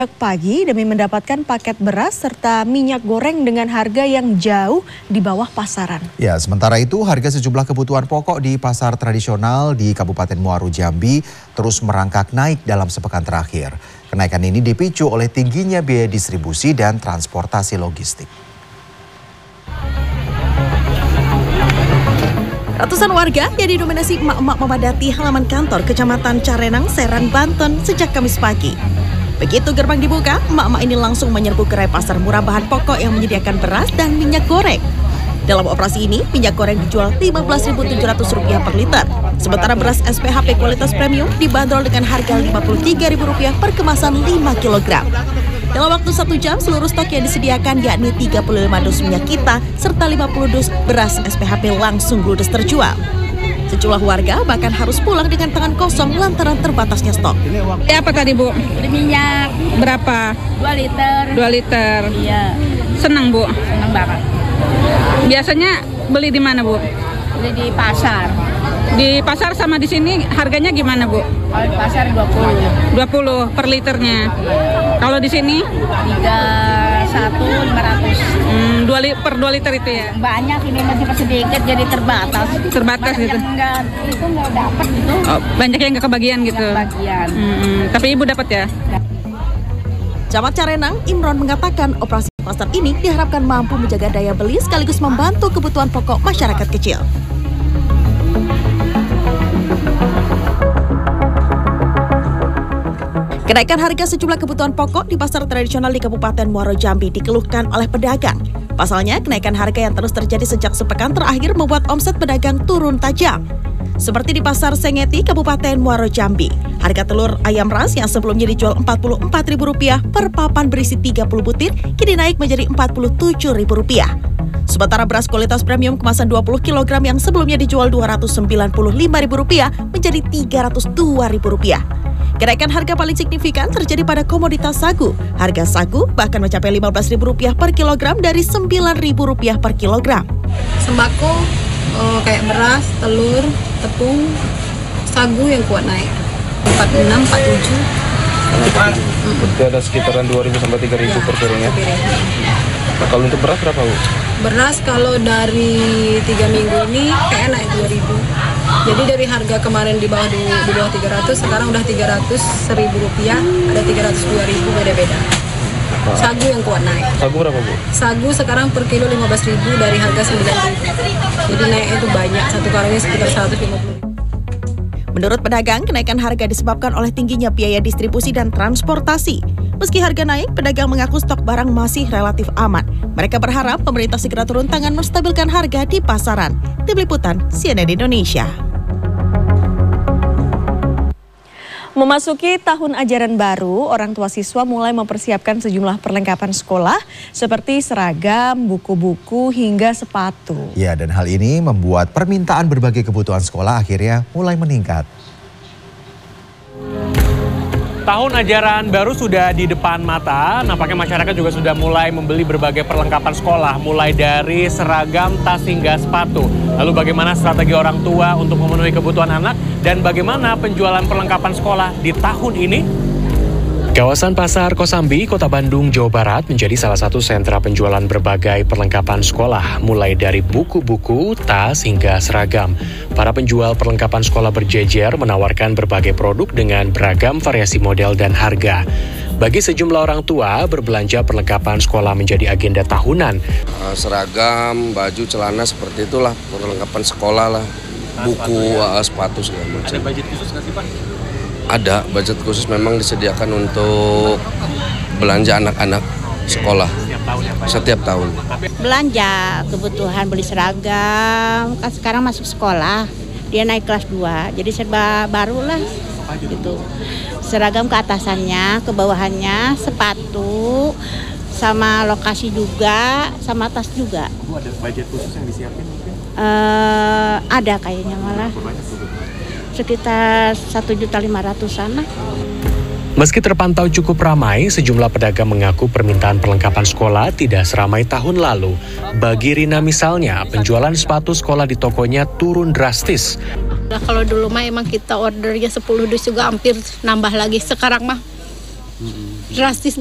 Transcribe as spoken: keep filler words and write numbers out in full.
Pagi demi mendapatkan paket beras serta minyak goreng dengan harga yang jauh di bawah pasaran. Ya, sementara itu harga sejumlah kebutuhan pokok di pasar tradisional di Kabupaten Muaro Jambi terus merangkak naik dalam sepekan terakhir. Kenaikan ini dipicu oleh tingginya biaya distribusi dan transportasi logistik. Ratusan warga yang didominasi emak-emak memadati halaman kantor Kecamatan Carenang, Serang, Banten sejak Kamis pagi. Begitu gerbang dibuka, emak-emak ini langsung menyerbu gerai pasar murah bahan pokok yang menyediakan beras dan minyak goreng. Dalam operasi ini, minyak goreng dijual lima belas ribu tujuh ratus rupiah per liter. Sementara beras S P H P kualitas premium dibanderol dengan harga lima puluh tiga ribu rupiah per kemasan lima kilogram. Dalam waktu satu jam, seluruh stok yang disediakan yakni tiga puluh lima dus minyak kita serta lima puluh dus beras S P H P langsung ludes terjual. Sejumlah warga bahkan harus pulang dengan tangan kosong lantaran terbatasnya stok. Apa tadi, Bu? Beli minyak. Berapa? dua liter. dua liter. Iya. Senang, Bu? Senang banget. Biasanya beli di mana, Bu? Beli di pasar. Di pasar sama di sini harganya gimana, Bu? Kalau di pasar dua puluh. dua puluh per liternya. Kalau di sini? tiga puluh satu lima ratus. Hmm, dua li per dua liter itu ya? Banyak, ini masih sedikit jadi terbatas. Terbatas banyak gitu? Yang enggak, itu nggak dapat gitu. Oh, banyak yang nggak kebagian gitu? Nggak kebagian. Hmm, tapi Ibu dapat ya? Camat Carenang, Imron mengatakan operasi pasar ini diharapkan mampu menjaga daya beli sekaligus membantu kebutuhan pokok masyarakat kecil. Kenaikan harga sejumlah kebutuhan pokok di pasar tradisional di Kabupaten Muaro Jambi dikeluhkan oleh pedagang. Pasalnya, kenaikan harga yang terus terjadi sejak sepekan terakhir membuat omset pedagang turun tajam. Seperti di Pasar Sengeti, Kabupaten Muaro Jambi, harga telur ayam ras yang sebelumnya dijual empat puluh empat ribu rupiah per papan berisi tiga puluh butir, kini naik menjadi empat puluh tujuh ribu rupiah. Sementara beras kualitas premium kemasan dua puluh kilogram yang sebelumnya dijual dua ratus sembilan puluh lima ribu rupiah menjadi tiga ratus dua ribu rupiah. Kenaikan harga paling signifikan terjadi pada komoditas sagu. Harga sagu bahkan mencapai lima belas ribu rupiah per kilogram dari sembilan ribu rupiah per kilogram. Sembako oh, kayak beras, telur, tepung, sagu yang kuat naik empat puluh enam, empat puluh tujuh. Berarti ada sekitaran dua ribu sampai tiga ribu per piringnya. Nah, kalau untuk beras berapa, Bu? Beras kalau dari tiga minggu ini kayak naik dua ribu. Jadi dari harga kemarin di bawah di, di bawah tiga ratus, sekarang udah tiga ratus seribu rupiah, ada tiga ratus dua ribu, beda-beda. Sagu yang kuat naik. Sagu berapa, Bu? Sagu sekarang per kilo lima belas ribu dari harga sembilan ribu. Jadi naiknya itu banyak, satu karungnya sekitar seratus lima puluh ribu. Menurut pedagang, kenaikan harga disebabkan oleh tingginya biaya distribusi dan transportasi. Meski harga naik, pedagang mengaku stok barang masih relatif aman. Mereka berharap pemerintah segera turun tangan menstabilkan harga di pasaran. Tim Liputan C N N Indonesia. Memasuki tahun ajaran baru, orang tua siswa mulai mempersiapkan sejumlah perlengkapan sekolah seperti seragam, buku-buku, hingga sepatu. Ya, dan hal ini membuat permintaan berbagai kebutuhan sekolah akhirnya mulai meningkat. Tahun ajaran baru sudah di depan mata, nampaknya masyarakat juga sudah mulai membeli berbagai perlengkapan sekolah, mulai dari seragam, tas hingga sepatu. Lalu bagaimana strategi orang tua untuk memenuhi kebutuhan anak dan bagaimana penjualan perlengkapan sekolah di tahun ini? Kawasan Pasar Kosambi, Kota Bandung, Jawa Barat menjadi salah satu sentra penjualan berbagai perlengkapan sekolah, mulai dari buku-buku, tas, hingga seragam. Para penjual perlengkapan sekolah berjejer menawarkan berbagai produk dengan beragam variasi model dan harga. Bagi sejumlah orang tua, berbelanja perlengkapan sekolah menjadi agenda tahunan. Seragam, baju, celana, seperti itulah perlengkapan sekolah lah, buku, sepatu, segala macam. Ada budget khusus nggak sih, Pak? Ada budget khusus memang disediakan untuk belanja anak-anak sekolah setiap tahun, ya, Pak? Setiap tahun. Belanja kebutuhan, beli seragam. Kan sekarang masuk sekolah, dia naik kelas dua, jadi serba baru lah gitu. Seragam ke atasannya, ke bawahannya, sepatu, sama lokasi juga, sama tas juga. Bu, ada budget khusus yang disiapin mungkin? Uh, ada kayaknya malah. Sekitar satu juta lima ratusan lah. Meski terpantau cukup ramai, sejumlah pedagang mengaku permintaan perlengkapan sekolah tidak seramai tahun lalu. Bagi Rina misalnya, penjualan sepatu sekolah di tokonya turun drastis. Nah, kalau dulu mah emang kita ordernya sepuluh dus juga hampir nambah lagi. Sekarang mah drastis